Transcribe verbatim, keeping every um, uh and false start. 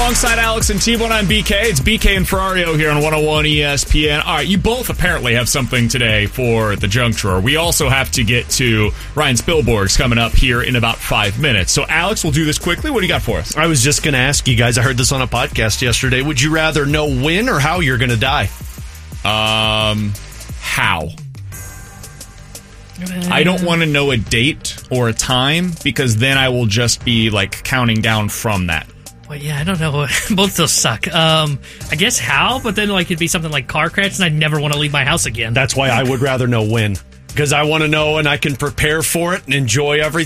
alongside Alex and T-Bone on B K. It's B K and Ferrario here on one oh one E S P N. All right, you both apparently have something today for the junk drawer. We also have to get to Ryan Spielborg's coming up here in about five minutes. So, Alex, we'll do this quickly. What do you got for us? I was just going to ask you guys, I heard this on a podcast yesterday. Would you rather know when or how you're going to die? Um, how? I don't want to know a date or a time because then I will just be like counting down from that. Well, yeah, I don't know. Both those suck. Um, I guess how, but then like it'd be something like car crash, and I'd never want to leave my house again. That's why I would rather know when, because I want to know and I can prepare for it and enjoy everything.